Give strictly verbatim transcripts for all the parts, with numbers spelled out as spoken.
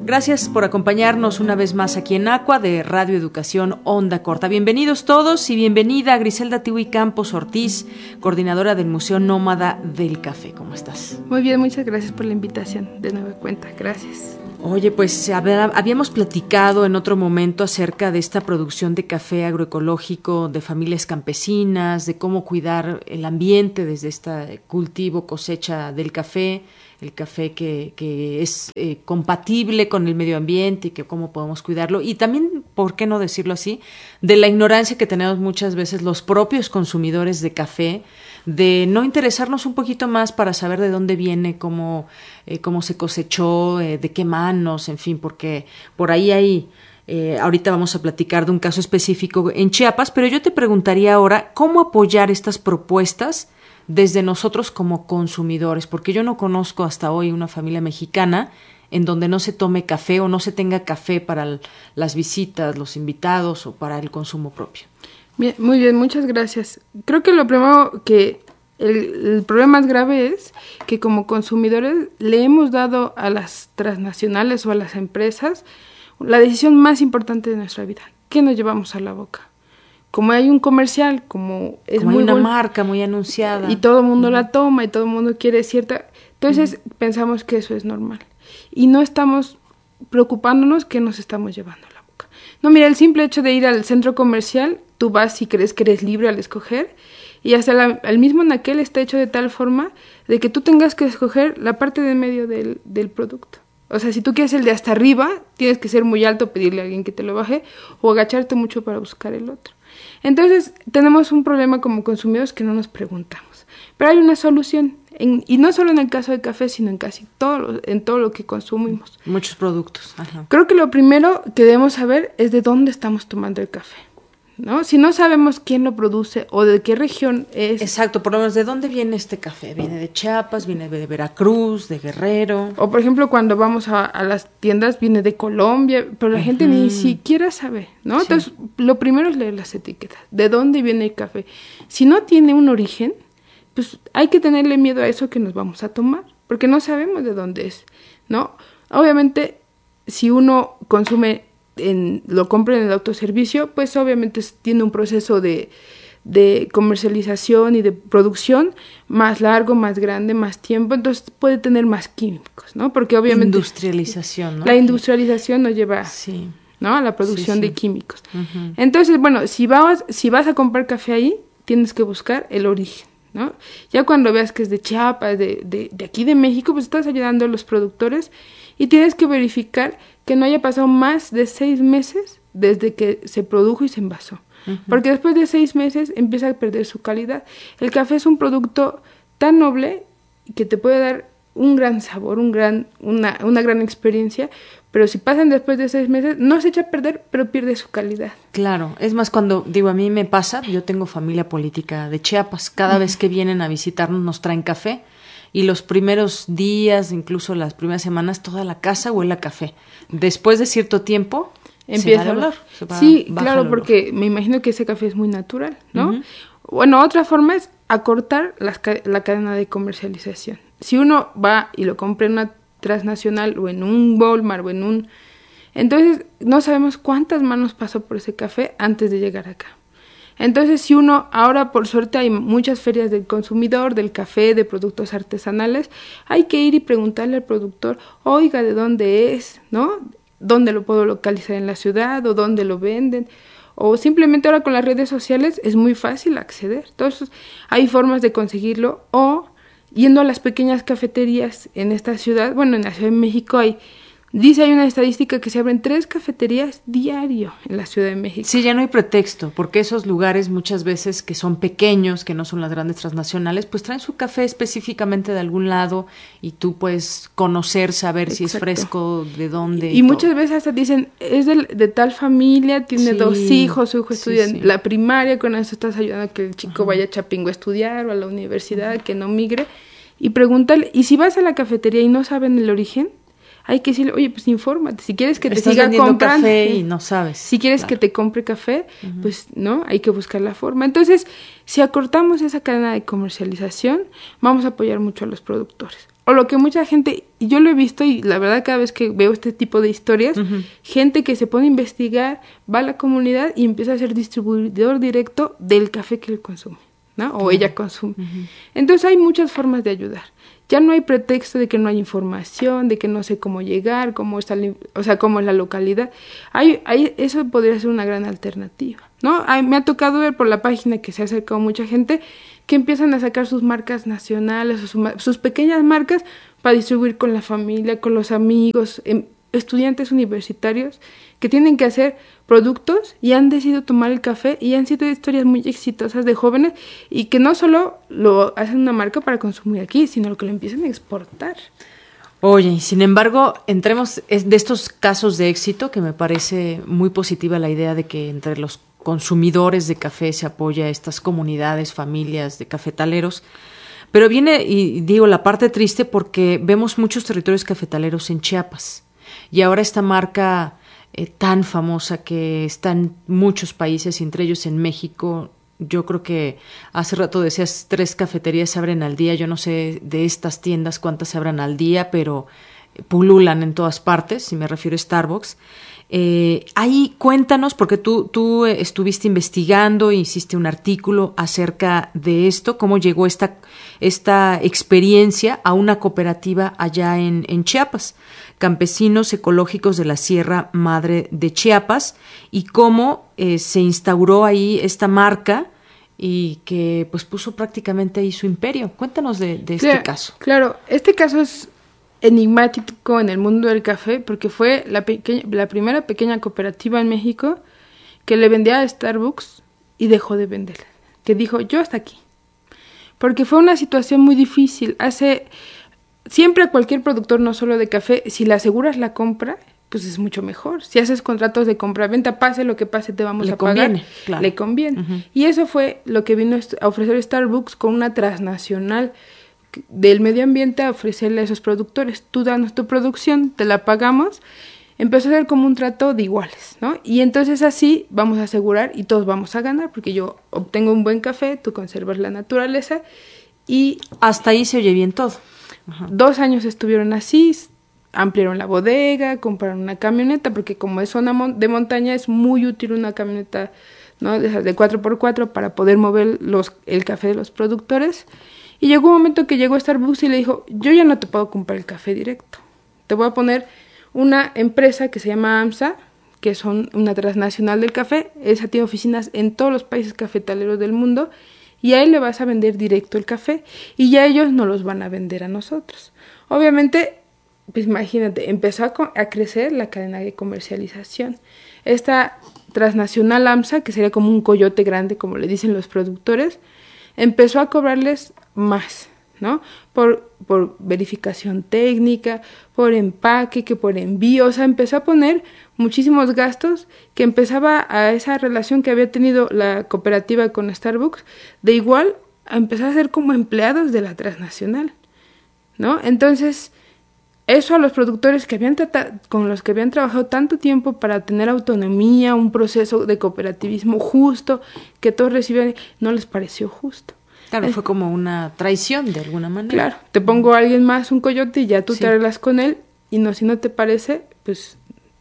Gracias por acompañarnos una vez más aquí en Aqua de Radio Educación Onda Corta. Bienvenidos todos y bienvenida a Griselda Tiwi Campos Ortiz, coordinadora del Museo Nómada del Café. ¿Cómo estás? Muy bien, muchas gracias por la invitación. De nueva cuenta, gracias. Oye, pues habíamos platicado en otro momento acerca de esta producción de café agroecológico de familias campesinas, de cómo cuidar el ambiente desde este cultivo, cosecha del café, el café que, que es eh, compatible con el medio ambiente y que cómo podemos cuidarlo. Y también, ¿por qué no decirlo así?, de la ignorancia que tenemos muchas veces los propios consumidores de café, de no interesarnos un poquito más para saber de dónde viene, cómo, eh, cómo se cosechó, eh, de qué manos, en fin, porque por ahí hay, eh, ahorita vamos a platicar de un caso específico en Chiapas, pero yo te preguntaría ahora, ¿cómo apoyar estas propuestas desde nosotros como consumidores? Porque yo no conozco hasta hoy una familia mexicana en donde no se tome café o no se tenga café para el, las visitas, los invitados o para el consumo propio. Bien, muy bien, muchas gracias. Creo que lo primero que el, el problema más grave es que como consumidores le hemos dado a las transnacionales o a las empresas la decisión más importante de nuestra vida. ¿Qué nos llevamos a la boca? Como hay un comercial, como es como muy una buen, marca muy anunciada y todo el mundo uh-huh. la toma y todo el mundo quiere cierta, entonces uh-huh. pensamos que eso es normal y no estamos preocupándonos qué nos estamos llevando a la boca. No, mira, el simple hecho de ir al centro comercial, tú vas y crees que eres libre al escoger y hasta la, el mismo anaquel está hecho de tal forma de que tú tengas que escoger la parte de medio del, del producto. O sea, si tú quieres el de hasta arriba, tienes que ser muy alto, pedirle a alguien que te lo baje o agacharte mucho para buscar el otro. Entonces, tenemos un problema como consumidores que no nos preguntamos. Pero hay una solución, en, y no solo en el caso del café, sino en casi todo lo, en todo lo que consumimos. Muchos productos. Ajá. Creo que lo primero que debemos saber es de dónde estamos tomando el café, ¿no? Si no sabemos quién lo produce o de qué región es. Exacto, por lo menos, ¿de dónde viene este café? ¿Viene de Chiapas, viene de Veracruz, de Guerrero? O, por ejemplo, cuando vamos a, a las tiendas, viene de Colombia, pero la uh-huh. gente ni siquiera sabe, ¿no? Sí. Entonces, lo primero es leer las etiquetas. ¿De dónde viene el café? Si no tiene un origen, pues hay que tenerle miedo a eso que nos vamos a tomar, porque no sabemos de dónde es, ¿no? Obviamente, si uno consume En, lo compra en el autoservicio, pues obviamente tiene un proceso de, de comercialización y de producción más largo, más grande, más tiempo, entonces puede tener más químicos, ¿no? Porque obviamente industrialización, ¿no? La industrialización nos lleva, sí. ¿no? a la producción sí, sí. de químicos. Uh-huh. Entonces, bueno, si vas, si vas a comprar café ahí, tienes que buscar el origen, ¿no? Ya cuando veas que es de Chiapas, de, de, de aquí de México, pues estás ayudando a los productores y tienes que verificar que no haya pasado más de seis meses desde que se produjo y se envasó. Uh-huh. Porque después de seis meses empieza a perder su calidad. El café es un producto tan noble que te puede dar un gran sabor, un gran, una, una gran experiencia, pero si pasan después de seis meses, no se echa a perder, pero pierde su calidad. Claro, es más cuando, digo, a mí me pasa, yo tengo familia política de Chiapas, cada uh-huh. vez que vienen a visitarnos nos traen café, y los primeros días, incluso las primeras semanas, toda la casa huele a café. Después de cierto tiempo, empieza se va a olor. Sí, claro, porque me imagino que ese café es muy natural, ¿no? Uh-huh. Bueno, otra forma es acortar las, la cadena de comercialización. Si uno va y lo compra en una transnacional o en un Walmart o en un... Entonces, no sabemos cuántas manos pasó por ese café antes de llegar acá. Entonces, si uno, ahora por suerte hay muchas ferias del consumidor, del café, de productos artesanales, hay que ir y preguntarle al productor, oiga, ¿de dónde es? ¿No? ¿Dónde lo puedo localizar en la ciudad? ¿O dónde lo venden? O simplemente ahora con las redes sociales es muy fácil acceder. Entonces, hay formas de conseguirlo. O yendo a las pequeñas cafeterías en esta ciudad, bueno, en la Ciudad de México hay... Dice, hay una estadística que se abren tres cafeterías diario en la Ciudad de México. Sí, ya no hay pretexto, porque esos lugares muchas veces que son pequeños, que no son las grandes transnacionales, pues traen su café específicamente de algún lado y tú puedes conocer, saber Exacto. si es fresco, de dónde. Y, y muchas veces hasta dicen, es de, de tal familia, tiene sí, dos hijos, su hijo sí, estudia en sí. la primaria, con eso estás ayudando a que el chico uh-huh. vaya a Chapingo a estudiar o a la universidad, uh-huh. que no migre. Y pregúntale, y si vas a la cafetería y no saben el origen, hay que decirle, oye, pues infórmate, si quieres que te Estás siga vendiendo comprando café y no sabes. Si quieres claro. que te compre café, uh-huh. pues no, hay que buscar la forma. Entonces, si acortamos esa cadena de comercialización, vamos a apoyar mucho a los productores. O lo que mucha gente, y yo lo he visto, y la verdad cada vez que veo este tipo de historias, uh-huh. gente que se pone a investigar, va a la comunidad y empieza a ser distribuidor directo del café que él consume, ¿no? O uh-huh. ella consume. Uh-huh. Entonces hay muchas formas de ayudar. Ya no hay pretexto de que no hay información, de que no sé cómo llegar, cómo está, o sea, cómo es la localidad. Hay, hay, eso podría ser una gran alternativa, ¿no? Hay, me ha tocado ver por la página que se ha acercado mucha gente que empiezan a sacar sus marcas nacionales, o su, sus pequeñas marcas para distribuir con la familia, con los amigos, eh, estudiantes universitarios que tienen que hacer productos y han decidido tomar el café y han sido historias muy exitosas de jóvenes y que no solo lo hacen una marca para consumir aquí, sino que lo empiezan a exportar. Oye, sin embargo, entremos de estos casos de éxito, que me parece muy positiva la idea de que entre los consumidores de café se apoya a estas comunidades, familias de cafetaleros, pero viene, y digo, la parte triste porque vemos muchos territorios cafetaleros en Chiapas y ahora esta marca eh, tan famosa que está en muchos países, entre ellos en México. Yo creo que hace rato decías tres cafeterías se abren al día. Yo no sé de estas tiendas cuántas se abran al día, pero pululan en todas partes, y me refiero a Starbucks. Eh, ahí cuéntanos, porque tú, tú estuviste investigando, hiciste un artículo acerca de esto, cómo llegó esta, esta experiencia a una cooperativa allá en, en Chiapas, Campesinos Ecológicos de la Sierra Madre de Chiapas, y cómo eh, se instauró ahí esta marca y que pues puso prácticamente ahí su imperio. Cuéntanos de, de este claro, caso. Claro, este caso es enigmático en el mundo del café porque fue la, peque- la primera pequeña cooperativa en México que le vendía a Starbucks y dejó de venderla, que dijo yo hasta aquí, porque fue una situación muy difícil. Hace siempre a cualquier productor, no solo de café, si le aseguras la compra, pues es mucho mejor. Si haces contratos de compra-venta, pase lo que pase, te vamos le a pagar. Conviene, claro. Le conviene. Uh-huh. Y eso fue lo que vino a ofrecer Starbucks con una transnacional del medio ambiente, a ofrecerle a esos productores, tú danos tu producción, te la pagamos. Empezó a ser como un trato de iguales, ¿no? Y entonces así vamos a asegurar y todos vamos a ganar, porque yo obtengo un buen café, tú conservas la naturaleza y... Hasta ahí se oye bien todo. Ajá. Dos años estuvieron así, ampliaron la bodega, compraron una camioneta, porque como es zona de montaña es muy útil una camioneta, ¿no? de cuatro por cuatro para poder mover los, el café de los productores. Y llegó un momento que llegó Starbucks y le dijo, yo ya no te puedo comprar el café directo, te voy a poner una empresa que se llama AMSA, que son una transnacional del café. Esa tiene oficinas en todos los países cafetaleros del mundo, y a él le vas a vender directo el café, y ya ellos no los van a vender a nosotros. Obviamente, pues imagínate, empezó a, co- a crecer la cadena de comercialización. Esta transnacional AMSA, que sería como un coyote grande, como le dicen los productores, empezó a cobrarles más, ¿no? Por, por verificación técnica, por empaque, que por envío, o sea, empezó a poner muchísimos gastos, que empezaba a esa relación que había tenido la cooperativa con Starbucks, de igual a empezar a ser como empleados de la transnacional, ¿no? Entonces, eso a los productores que habían tratado, con los que habían trabajado tanto tiempo para tener autonomía, un proceso de cooperativismo justo, que todos recibían, no les pareció justo. Claro, fue como una traición de alguna manera. Claro, te pongo a alguien más, un coyote, y ya tú sí. te arreglas con él, y no, si no te parece, pues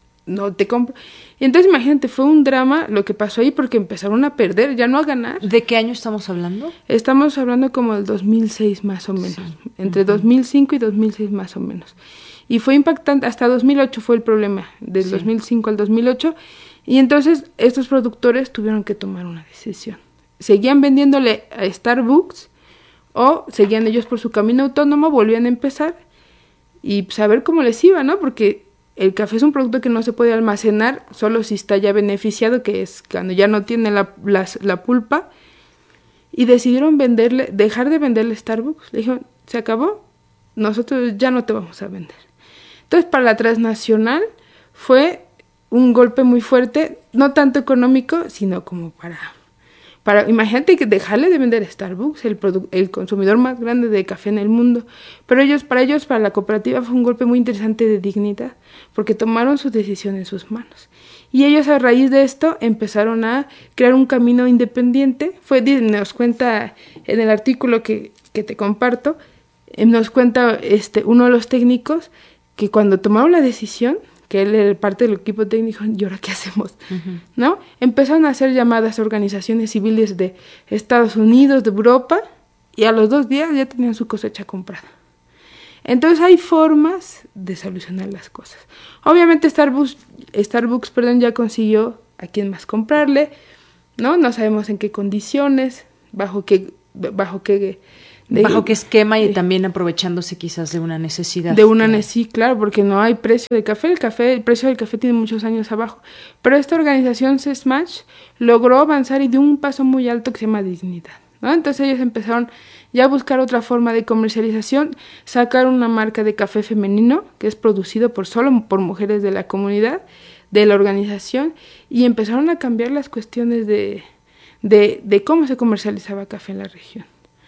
no te compro. Y entonces imagínate, fue un drama lo que pasó ahí, porque empezaron a perder, ya no a ganar. ¿De qué año estamos hablando? Estamos hablando como del dos mil seis más o menos, sí. entre uh-huh. dos mil cinco y dos mil seis más o menos. Y fue impactante, hasta dos mil ocho fue el problema, del sí. dos mil cinco al dos mil ocho, y entonces estos productores tuvieron que tomar una decisión. Seguían vendiéndole a Starbucks o seguían ellos por su camino autónomo, volvían a empezar y saber cómo les iba, ¿no? Porque el café es un producto que no se puede almacenar solo si está ya beneficiado, que es cuando ya no tiene la, la, la pulpa, y decidieron venderle, dejar de venderle a Starbucks. Le dijeron, se acabó, nosotros ya no te vamos a vender. Entonces, para la transnacional fue un golpe muy fuerte, no tanto económico, sino como para... Para, imagínate que dejarle de vender Starbucks, el, produ- el consumidor más grande de café en el mundo. Pero ellos, para ellos, para la cooperativa fue un golpe muy interesante de dignidad, porque tomaron su decisión en sus manos. Y ellos a raíz de esto empezaron a crear un camino independiente. Fue, nos cuenta en el artículo que, que te comparto, nos cuenta este, uno de los técnicos que cuando tomaron la decisión, que él era parte del equipo técnico, ¿y ahora qué hacemos? Uh-huh. ¿No? Empezaron a hacer llamadas a organizaciones civiles de Estados Unidos, de Europa, y a los dos días ya tenían su cosecha comprada. Entonces hay formas de solucionar las cosas. Obviamente Starbucks, Starbucks perdón, ya consiguió a quién más comprarle, ¿no? No sabemos en qué condiciones, bajo qué... Bajo qué De, ¿Bajo qué esquema y eh, también aprovechándose quizás de una necesidad? De una necesidad, claro, porque no hay precio de café. El café, el precio del café tiene muchos años abajo. Pero esta organización SESMASH logró avanzar y dio un paso muy alto que se llama dignidad, ¿no? Entonces ellos empezaron ya a buscar otra forma de comercialización, sacaron una marca de café femenino que es producido por solo por mujeres de la comunidad, de la organización, y empezaron a cambiar las cuestiones de, de, de cómo se comercializaba café en la región.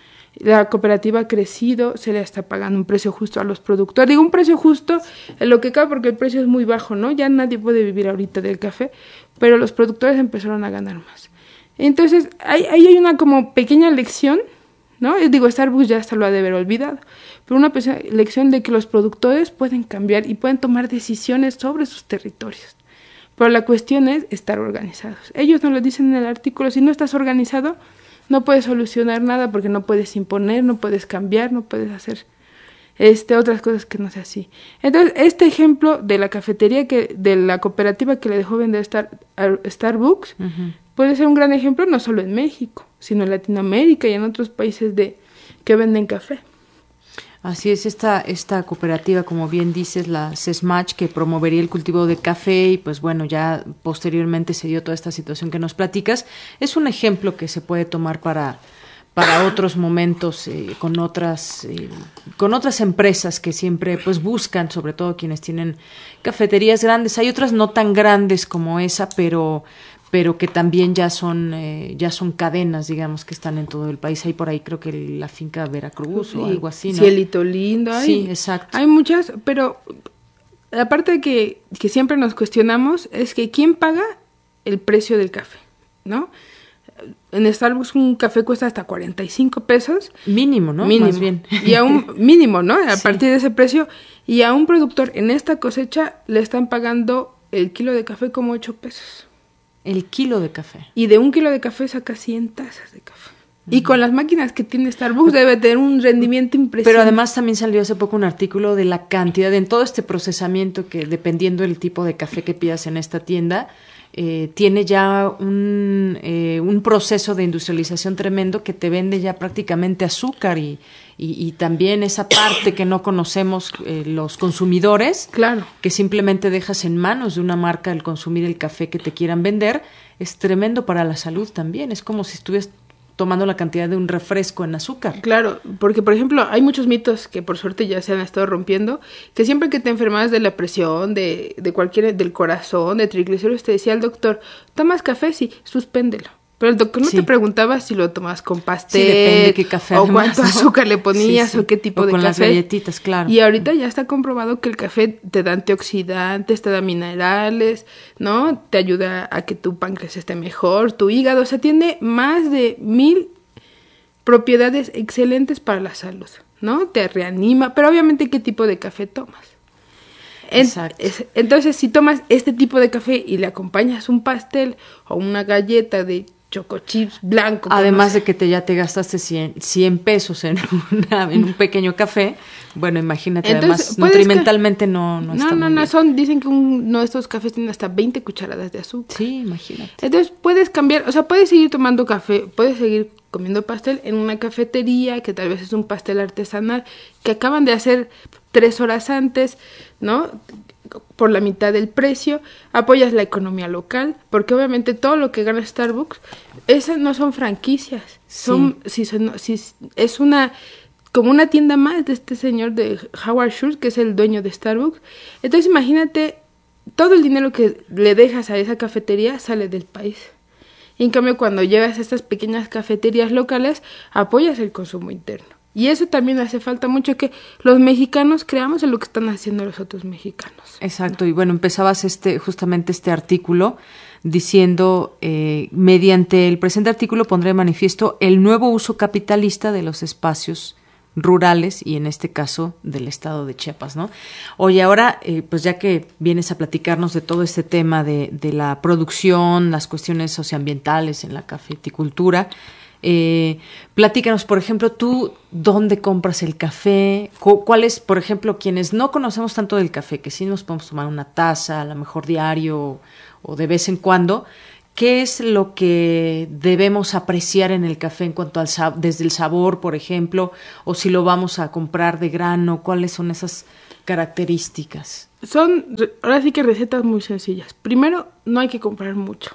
La cooperativa ha crecido, se le está pagando un precio justo a los productores. Digo, un precio justo en lo que cabe porque el precio es muy bajo, ¿no? Ya nadie puede vivir ahorita del café, pero los productores empezaron a ganar más. Entonces, ahí, ahí hay una como pequeña lección, ¿no? Yo digo, Starbucks ya hasta lo ha de haber olvidado, pero una pequeña lección de que los productores pueden cambiar y pueden tomar decisiones sobre sus territorios. Pero la cuestión es estar organizados. Ellos nos lo dicen en el artículo, si no estás organizado, no puedes solucionar nada porque no puedes imponer, no puedes cambiar, no puedes hacer este, otras cosas que no sea así. Entonces, este ejemplo de la cafetería, que de la cooperativa que le dejó vender Star, a Starbucks, uh-huh. puede ser un gran ejemplo no solo en México, sino en Latinoamérica y en otros países de que venden café. Así es, esta, esta cooperativa, como bien dices, la SESMASH, que promovería el cultivo de café y pues bueno, ya posteriormente se dio toda esta situación que nos platicas, es un ejemplo que se puede tomar para, para otros momentos eh, con otras eh, con otras empresas que siempre pues buscan, sobre todo quienes tienen cafeterías grandes. Hay otras no tan grandes como esa, pero pero que también ya son eh, ya son cadenas, digamos, que están en todo el país. Hay por ahí creo que la finca Veracruz sí, o algo así, ¿no? Cielito Lindo. Hay, sí, exacto. Hay muchas, pero aparte de que, que siempre nos cuestionamos es que ¿quién paga el precio del café? ¿No? En Starbucks un café cuesta hasta cuarenta y cinco pesos. Mínimo, ¿no? Mínimo. Más bien. Y a un mínimo, ¿no? A sí. partir de ese precio. Y a un productor en esta cosecha le están pagando el kilo de café como ocho pesos. El kilo de café. Y de un kilo de café saca cien tazas de café. Uh-huh. Y con las máquinas que tiene Starbucks debe tener un rendimiento impresionante. Pero además también salió hace poco un artículo de la cantidad, en todo este procesamiento que dependiendo del tipo de café que pidas en esta tienda, eh, tiene ya un, eh, un proceso de industrialización tremendo que te vende ya prácticamente azúcar y, y, y también esa parte que no conocemos eh, los consumidores, claro, que simplemente dejas en manos de una marca el consumir el café que te quieran vender, es tremendo para la salud también, es como si estuvieras tomando la cantidad de un refresco en azúcar. Claro, porque por ejemplo hay muchos mitos que por suerte ya se han estado rompiendo, que siempre que te enfermas de la presión, de, de cualquier, del corazón, de triglicéridos, te decía el doctor, ¿tomas café? Sí, suspéndelo. Pero el doctor no sí. te preguntaba si lo tomabas con pastel, sí, depende de qué café, o además, cuánto ¿no? azúcar le ponías, sí, sí. o qué tipo o de con café. Las galletitas, claro. Y ahorita ya está comprobado que el café te da antioxidantes, te da minerales, ¿no? Te ayuda a que tu páncreas esté mejor, tu hígado, o sea, tiene más de mil propiedades excelentes para la salud, ¿no? Te reanima, pero obviamente ¿qué tipo de café tomas? En, es, entonces, si tomas este tipo de café y le acompañas un pastel o una galleta de choco chips blanco. Además no sé. de que te, ya te gastaste cien pesos en, una, en un pequeño café, bueno, imagínate, entonces, además, nutrimentalmente ca- no, no está No, no, muy no, bien. son, dicen que uno de estos cafés tiene hasta veinte cucharadas de azúcar. Sí, imagínate. Entonces, puedes cambiar, o sea, puedes seguir tomando café, puedes seguir comiendo pastel en una cafetería, que tal vez es un pastel artesanal, que acaban de hacer tres horas antes, ¿no? Por la mitad del precio, apoyas la economía local, porque obviamente todo lo que gana Starbucks, esas no son franquicias, son, sí. si, son, si es una, como una tienda más de este señor de Howard Schultz, que es el dueño de Starbucks. Entonces imagínate, todo el dinero que le dejas a esa cafetería sale del país. Y en cambio, cuando llegas a estas pequeñas cafeterías locales, apoyas el consumo interno. Y eso también hace falta mucho, que los mexicanos creamos en lo que están haciendo los otros mexicanos. Exacto, y bueno, empezabas este justamente este artículo diciendo, eh, mediante el presente artículo pondré de manifiesto el nuevo uso capitalista de los espacios rurales y en este caso del estado de Chiapas, ¿no? Oye, ahora, eh, pues ya que vienes a platicarnos de todo este tema de, de la producción, las cuestiones socioambientales en la cafeticultura, Eh, platícanos, por ejemplo, tú, ¿dónde compras el café? ¿Cuáles, por ejemplo, quienes no conocemos tanto del café, que sí nos podemos tomar una taza, a lo mejor diario o, o de vez en cuando, qué es lo que debemos apreciar en el café en cuanto al sabor, desde el sabor, por ejemplo, o si lo vamos a comprar de grano, cuáles son esas características? Son, ahora sí que recetas muy sencillas. Primero, no hay que comprar mucho.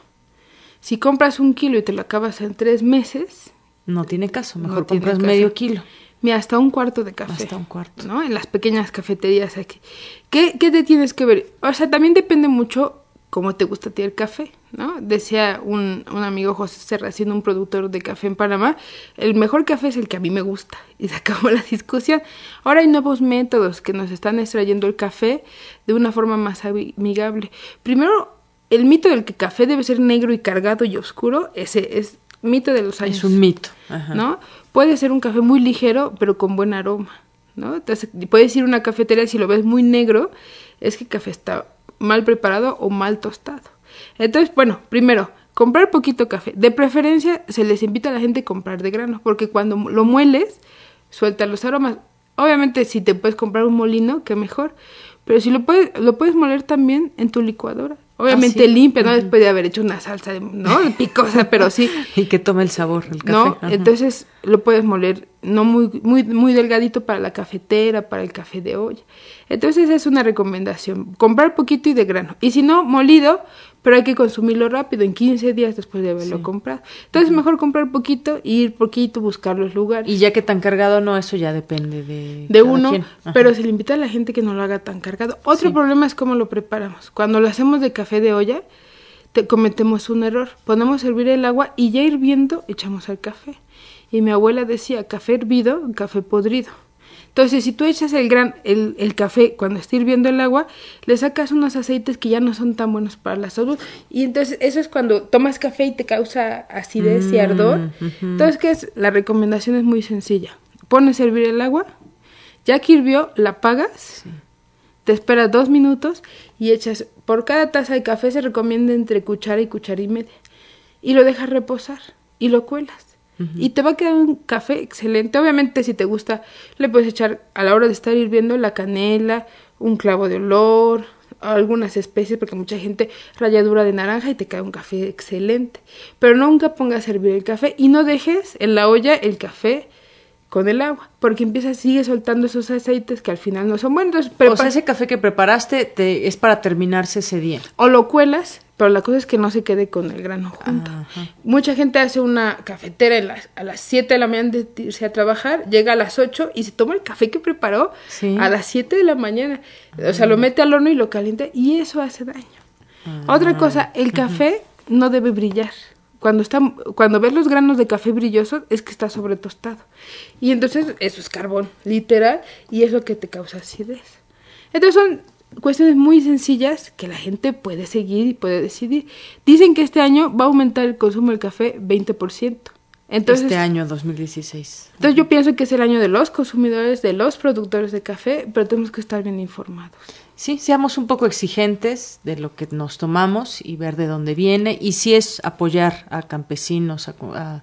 Si compras un kilo y te lo acabas en tres meses... No tiene caso, mejor no compras caso. medio kilo. Mira, hasta un cuarto de café. Hasta un cuarto. ¿No? En las pequeñas cafeterías aquí. ¿Qué, qué te tienes que ver? O sea, también depende mucho cómo te gusta a ti el café, ¿no? Decía un, un amigo, José Serracino, un productor de café en Panamá, el mejor café es el que a mí me gusta. Y se acabó la discusión. Ahora hay nuevos métodos que nos están extrayendo el café de una forma más amigable. Primero, el mito del que café debe ser negro y cargado y oscuro, ese es mito de los años. Es un mito. Ajá. ¿No? Puede ser un café muy ligero, pero con buen aroma, ¿no? Entonces, puedes ir a una cafetería, si lo ves muy negro, es que el café está mal preparado o mal tostado. Entonces, bueno, primero, comprar poquito café. De preferencia, se les invita a la gente a comprar de grano, porque cuando lo mueles, suelta los aromas. Obviamente, si te puedes comprar un molino, qué mejor. Pero si lo puedes, lo puedes moler también en tu licuadora. Obviamente ah, ¿sí? limpia, ¿no? Uh-huh. Después de haber hecho una salsa, ¿no? Picosa, pero sí. Y que tome el sabor el café. ¿No? Uh-huh. Entonces lo puedes moler no muy, muy, muy delgadito para la cafetera, para el café de olla. Entonces es una recomendación. Comprar poquito y de grano. Y si no, molido, pero hay que consumirlo rápido, en quince días después de haberlo sí. comprado. Entonces uh-huh. mejor comprar poquito y ir poquito, buscar los lugares. Y ya que tan cargado no, eso ya depende de De uno, pero se le invita a la gente que no lo haga tan cargado. Otro sí. problema es cómo lo preparamos. Cuando lo hacemos de café de olla, te cometemos un error. Ponemos a hervir el agua y ya hirviendo echamos el café. Y mi abuela decía, café hervido, café podrido. Entonces, si tú echas el gran el, el café cuando está hirviendo el agua, le sacas unos aceites que ya no son tan buenos para la salud. Y entonces, eso es cuando tomas café y te causa acidez mm, y ardor. Uh-huh. Entonces, ¿qué es? La recomendación es muy sencilla. Pones a hervir el agua, ya que hirvió, la apagas, sí. te esperas dos minutos y echas, por cada taza de café se recomienda entre cuchara y cuchara y media. Y lo dejas reposar y lo cuelas. Uh-huh. Y te va a quedar un café excelente. Obviamente, si te gusta, le puedes echar a la hora de estar hirviendo la canela, un clavo de olor, algunas especies, porque mucha gente ralladura de naranja y te queda un café excelente. Pero nunca pongas a hervir el café y no dejes en la olla el café con el agua, porque empieza, sigue soltando esos aceites que al final no son buenos. Prepar- o sea, ese café que preparaste te, es para terminarse ese día. O lo cuelas, pero la cosa es que no se quede con el grano junto. Ajá. Mucha gente hace una cafetera en las, a las siete de la mañana de irse a trabajar, llega a las ocho y se toma el café que preparó sí. a las siete de la mañana. Ajá. O sea, lo mete al horno y lo calienta y eso hace daño. Ajá. Otra cosa, el café Ajá. no debe brillar. Cuando está, cuando ves los granos de café brillosos, es que está sobretostado. Y entonces eso es carbón, literal, y es lo que te causa acidez. Entonces son cuestiones muy sencillas que la gente puede seguir y puede decidir. Dicen que este año va a aumentar el consumo del café veinte por ciento. Entonces, este año dos mil dieciséis. Entonces yo pienso que es el año de los consumidores, de los productores de café, pero tenemos que estar bien informados. Sí, seamos un poco exigentes de lo que nos tomamos y ver de dónde viene. Y si es apoyar a campesinos, a, a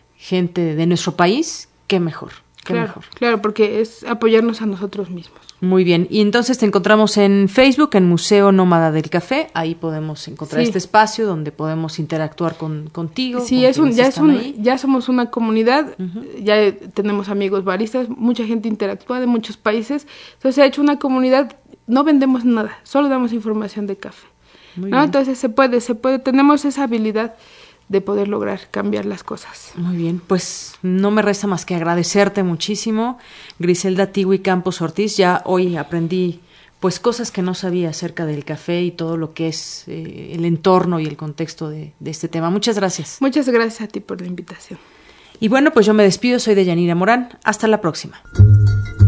gente de nuestro país, qué mejor. Qué claro, mejor. Claro, porque es apoyarnos a nosotros mismos. Muy bien. Y entonces te encontramos en Facebook, en Museo Nómada del Café. Ahí podemos encontrar sí. este espacio donde podemos interactuar con, contigo. Sí, con es un, ya, es un, ya somos una comunidad, uh-huh. ya tenemos amigos baristas, mucha gente interactúa de muchos países. Entonces se ha hecho una comunidad, no vendemos nada, solo damos información de café. Muy ¿no? bien. Entonces se puede, se puede, tenemos esa habilidad de poder lograr cambiar las cosas. Muy bien, pues no me resta más que agradecerte muchísimo, Griselda Tigui Campos Ortiz. Ya hoy aprendí pues cosas que no sabía acerca del café y todo lo que es eh, el entorno y el contexto de, de este tema. Muchas gracias. Muchas gracias a ti por la invitación. Y bueno, pues yo me despido, soy Deyanira Morán. Hasta la próxima.